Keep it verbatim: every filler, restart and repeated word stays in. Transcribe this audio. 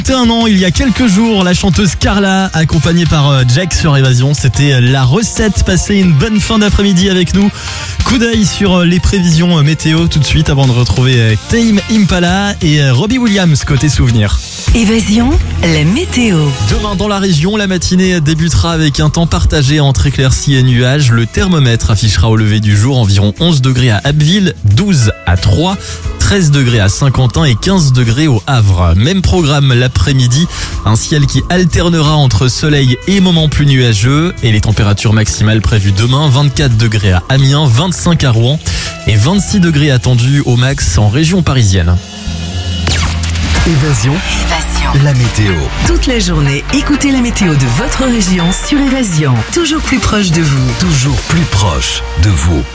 Un an, il y a quelques jours, la chanteuse Carla, accompagnée par Jack sur Évasion, c'était la recette. Passez une bonne fin d'après-midi avec nous. Coup d'œil sur les prévisions météo tout de suite avant de retrouver Tame Impala et Robbie Williams côté souvenir. Évasion, la météo. Demain dans la région, la matinée débutera avec un temps partagé entre éclaircies et nuages. Le thermomètre affichera au lever du jour environ onze degrés à Abbeville, douze à Troyes, treize degrés à Saint-Quentin et quinze degrés au Havre. Même programme l'après-midi, un ciel qui alternera entre soleil et moments plus nuageux et les températures maximales prévues demain, vingt-quatre degrés à Amiens, vingt-cinq à Rouen et vingt-six degrés attendus au max en région parisienne. Évasion, Évasion. la météo. Toute la journée, écoutez la météo de votre région sur Évasion. Toujours plus proche de vous. Toujours plus proche de vous.